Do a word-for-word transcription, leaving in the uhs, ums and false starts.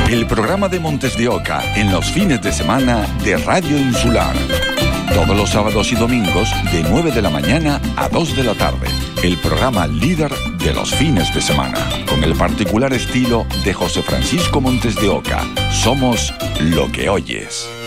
el programa de Montes de Oca en los fines de semana de Radio Insular. Todos los sábados y domingos de nueve de la mañana a dos de la tarde. El programa líder de los fines de semana. Con el particular estilo de José Francisco Montes de Oca. Somos lo que oyes.